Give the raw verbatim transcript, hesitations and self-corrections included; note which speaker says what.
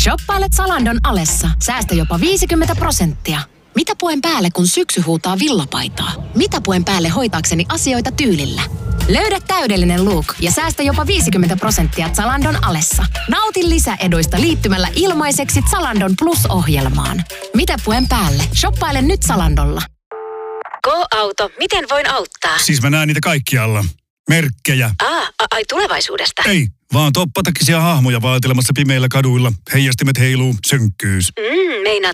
Speaker 1: Shoppailet Zalandon alessa. Säästä jopa viisikymmentä prosenttia. Mitä puen päälle, kun syksy huutaa villapaitaa? Mitä puen päälle hoitaakseni asioita tyylillä? Löydä täydellinen look ja säästä jopa viisikymmentä prosenttia Zalandon alessa. Nauti lisäeduista liittymällä ilmaiseksi Zalandon Plus-ohjelmaan. Mitä puen päälle? Shoppaile nyt Zalandolla.
Speaker 2: Go-auto, miten voin auttaa?
Speaker 3: Siis mä näen niitä kaikkialla. Merkkejä.
Speaker 2: Aa, ai tulevaisuudesta.
Speaker 3: Ei, vaan toppatakkisia hahmoja vaatelemassa pimeillä kaduilla. Heijastimet heiluu, synkkyys.
Speaker 2: Mm, meinaat